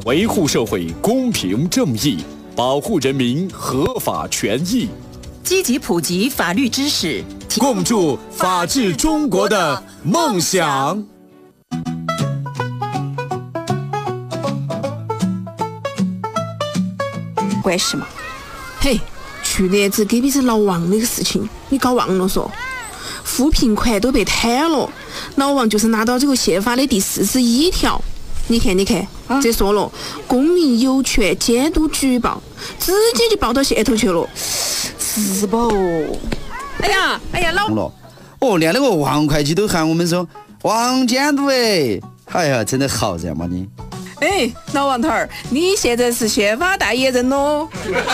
维护社会公平正义，保护人民合法权益， 积极普及法律知识， 共筑法治中国的梦想。 关系嘛？嘿，去年子隔壁是老王那个事情，你搞忘了说？扶贫款都被贪了，老王就是拿到这个宪法的第41条。你看，这说了，公民有权监督举报，直接就报到县头去了，是不？哎呀，老了哦，连那个王会计都喊我们说王监督哎呀，真的好人嘛你。 哎，老王头儿，你现在是宪法代言人喽！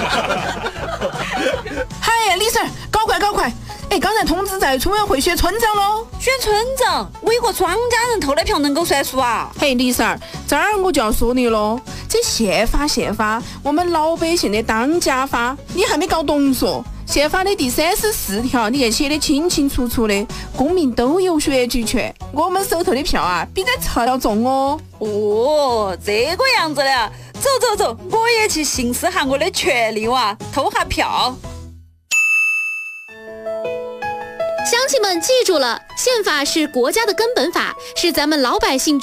嗨，李 Sir， 搞快！哎，刚才通知在村委会选村长喽。 选村长，我一个庄家人投的票能够算数啊？ 嘿，李 Sir， 这儿我就要说你喽，这宪法，我们老百姓的当家法，你还没搞懂嗦？宪法的第34条，你看写的清清楚楚的，公民都有选举权。我们手头的票啊，比在册要重哦。 哦，这个样子的，走，我也去行使下我的权利哇，投下票。 乡亲们记住了，宪法是国家的根本法，是咱们老百姓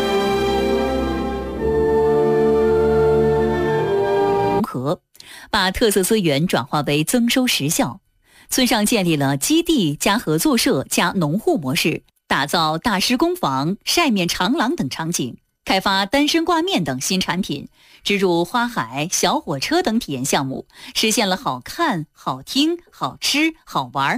把特色资源转化为增收实效。村上建立了基地加合作社加农户模式，打造大师工坊、晒面长廊等场景，开发单身挂面等新产品，植入花海、小火车等体验项目，实现了好看、好听、好吃、好玩